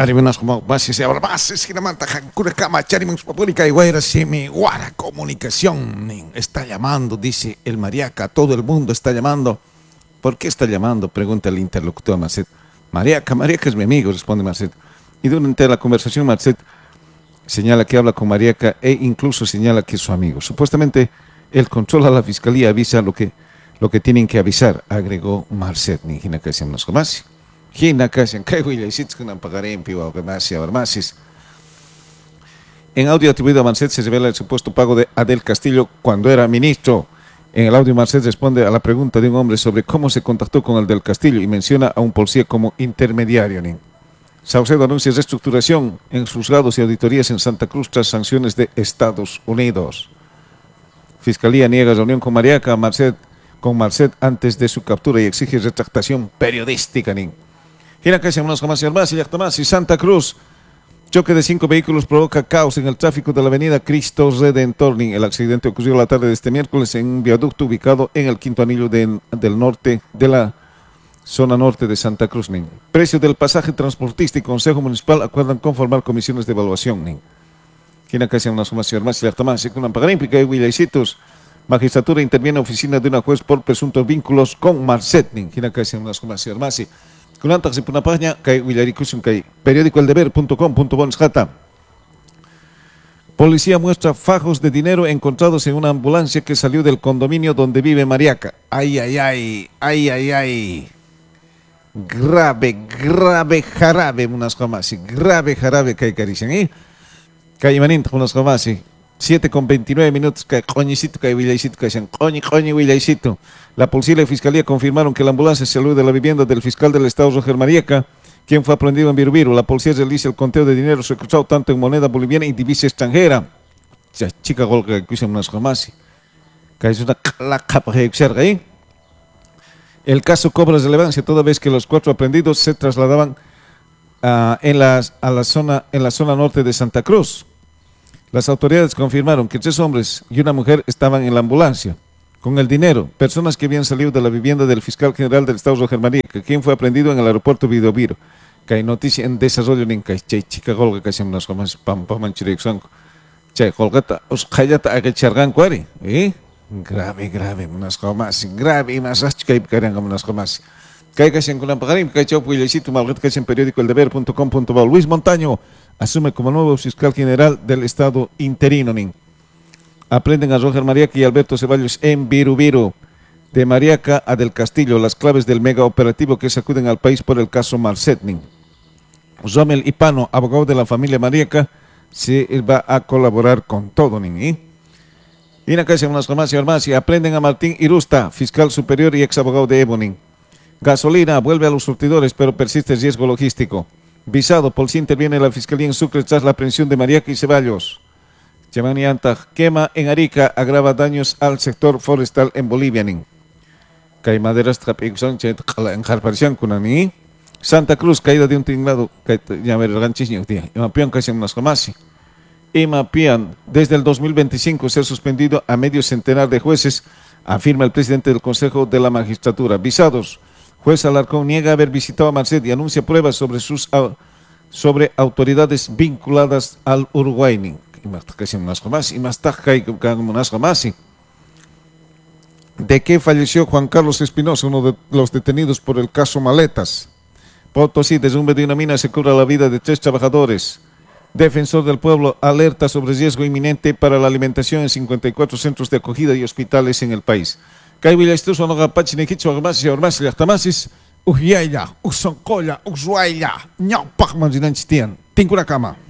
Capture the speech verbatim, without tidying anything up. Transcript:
Aribunas como bases y bases y la manta jancura cama charimans papúrica y guaira semi guara comunicación está llamando, dice el Mariaca, todo el mundo está llamando. ¿Por qué está llamando? Pregunta el interlocutor Marcet. Mariaca, Mariaca es mi amigo, responde Marcet. Y durante la conversación Marcet señala que habla con Mariaca e incluso señala que es su amigo. Supuestamente él controla la fiscalía, avisa lo que, lo que tienen que avisar, agregó Marcet. Ni hina que se nos conoce. En audio atribuido a Marcet se revela el supuesto pago de Adel Castillo cuando era ministro. En el audio Marcet responde a la pregunta de un hombre sobre cómo se contactó con el del Castillo y menciona a un policía como intermediario. Saucedo anuncia reestructuración en juzgados y auditorías en Santa Cruz tras sanciones de Estados Unidos. Fiscalía niega reunión con Mariaca Marcet, con Marcet antes de su captura y exige retractación periodística. Gira que hacemos con más y más y más y Santa Cruz. Choque de cinco vehículos provoca caos en el tráfico de la avenida Cristo Redentor. El accidente ocurrió la tarde de este miércoles en un viaducto ubicado en el quinto anillo de, del norte de la zona norte de Santa Cruz. Precio del pasaje transportista y Consejo Municipal acuerdan conformar comisiones de evaluación. Gira que hacemos con más y más y más y con una olímpica y Huilaicitos. Magistratura interviene en oficina de una juez por presuntos vínculos con Marcet. Gira que hacemos con más y más y con antes en una página que Huilaricusun que periódico el deber punto com punto bons jata. Policía muestra fajos de dinero encontrados en una ambulancia que salió del condominio donde vive Mariaca. Ay, ay, ay, ay, ay, ay. Grave, grave jarabe, unas jamás. Grave jarabe que hay caricen, ¿eh? Calle Maninta, unas jamás. siete con veintinueve minutos, que coñicito, que Huilaicito, que dicen, coñi, coñi, Huilaicito. La policía y la fiscalía confirmaron que la ambulancia salió de la vivienda del fiscal del estado Roger Mariaca, quien fue aprendido en Virubiru. La policía realiza el conteo de dinero secuestrado tanto en moneda boliviana y divisa extranjera. Ya, chica golga que usan unas jamás. Que es una claca para exerga ahí. El caso cobra relevancia toda vez que los cuatro aprendidos se trasladaban uh, en, las, a la zona, en la zona norte de Santa Cruz. Las autoridades confirmaron que tres hombres y una mujer estaban en la ambulancia con el dinero, personas que habían salido de la vivienda del fiscal general del estado Roger Mariaca, quien fue aprendido en el aeropuerto Virubiru. Que hay noticia en desarrollo en que chay chica golga que se nos comas pam pam manchirexan. Chay golgata os khayata agachargan cuari, ¿eh? Grave, grave, unas comas, grave, más que caerán como unas comas. Que que se encuentran pagarim, que chau Huilaicito malgret que en periódico el deber punto com punto bo. Luis Montaño asume como nuevo fiscal general del estado interino. Aprenden a Roger Mariaca y Alberto Ceballos en Virubiru. De Mariaca a Del Castillo, las claves del mega operativo que sacuden al país por el caso Marcet. Romel Ipano, abogado de la familia Mariaca, se va a colaborar con todo. ¿eh? Y en acá se unas más y más y aprenden a Martín Irusta, fiscal superior y ex abogado de Ebonin. Gasolina vuelve a los surtidores, pero persiste el riesgo logístico. Visado, policía interviene la fiscalía en Sucre tras la aprehensión de Mariaca y Ceballos. Yamani Antag, quema en Arica, agrava daños al sector forestal en Bolivia. Caimaderas trapixon en Jarparición Kunani. Santa Cruz, caída de un tinglado, llamer el ganchiño, tía. Imapian casi en unas jamás. Imapian, desde el dos mil veinticinco se ha suspendido a medio centenar de jueces, afirma el presidente del Consejo de la Magistratura. Visados, juez Alarcón niega haber visitado a Marcet y anuncia pruebas sobre sus sobre autoridades vinculadas al Uruguay. ¿De qué falleció Juan Carlos Espinosa, uno de los detenidos por el caso Maletas? Potosí, derrumbe de una mina se cobra la vida de tres trabajadores. Defensor del Pueblo alerta sobre riesgo inminente para la alimentación en cincuenta y cuatro centros de acogida y hospitales en el país. Kaiwilastuso no gapachi nekicho agmasi ormasi yachtamasis Ujyaya, Usonkoya, Usuaya, Ñaupak Manzinanchitian, Tinkurakama.